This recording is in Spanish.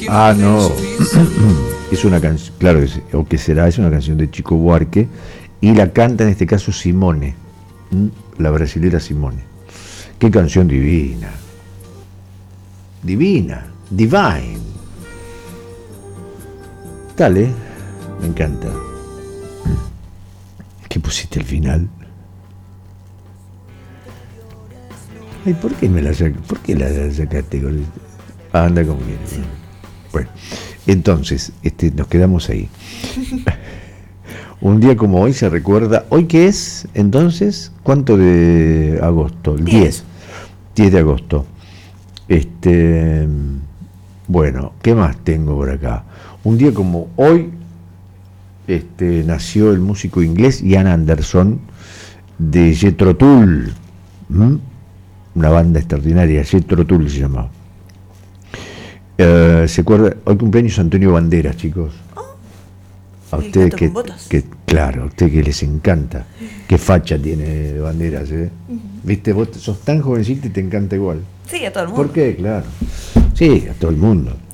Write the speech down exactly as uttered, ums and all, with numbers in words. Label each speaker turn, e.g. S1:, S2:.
S1: Ah, no. Es una canción, claro que sí, o que será, es una canción de Chico Buarque y la canta en este caso Simone, ¿m? La brasilera Simone. Qué canción divina. Divina, divine. Dale, me encanta. ¿Qué pusiste al final? Ay, ¿por qué me la sacaste? ¿Por qué la sacaste con el... Ah, anda como quieres. Sí. Bueno, entonces, este, nos quedamos ahí. Un día como hoy se recuerda. ¿Hoy qué es? Entonces, ¿cuánto de agosto? El diez. diez de agosto. Este, bueno, ¿qué más tengo por acá? Un día como hoy este, nació el músico inglés Ian Anderson de Jethro Tull. ¿Mm? Una banda extraordinaria, Jethro Tull se llamaba. Uh, ¿Se acuerda? Hoy cumpleaños Antonio Banderas, chicos. A ustedes que, que, claro, a ustedes que les encanta. Qué facha tiene Banderas, ¿eh? Uh-huh. Viste, vos sos tan jovencito y te encanta igual.
S2: Sí, a todo el mundo.
S1: ¿Por qué? Claro. Sí, a todo el mundo.